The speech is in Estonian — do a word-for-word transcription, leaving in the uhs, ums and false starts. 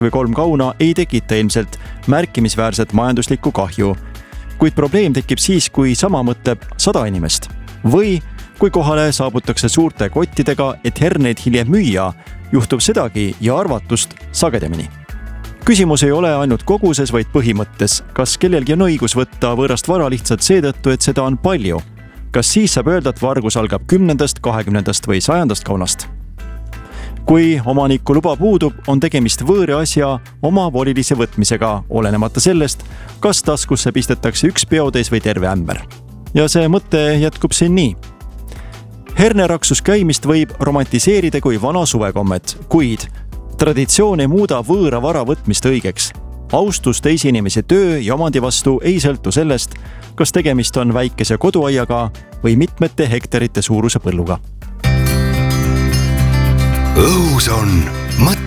või kolm kauna ei tekita ilmselt märkimisväärset majanduslikku kahju. Kuid probleem tekib siis, kui sama mõtleb sada inimest. Või kui kohale saabutakse suurte kottidega, et herneid hiljem müüa, juhtub sedagi ja arvatust sagedamini. Küsimus ei ole ainult koguses, vaid põhimõttes. Kas kellelgi on õigus võtta võõrast vara lihtsalt seetõttu, et seda on palju? Kas siis saab öelda, et vargus algab kümnendast, kahekümnendast või sajandast kaunast? Kui omaniku luba puudub, on tegemist võõri asja oma volilise võtmisega, olenemata sellest, kas taskusse pistetakse üks peotäis või terve ämber. Ja see mõte jätkub siin nii. Herneraksus käimist võib romantiseerida kui vana suvekommet, kuid traditsioon ei muuda võõra vara võtmist õigeks. Austus teisi inimese töö ja omandi vastu ei sõltu sellest, kas tegemist on väikese koduaiaga või mitmete hektarite suuruse põlluga. Õhus on mõte.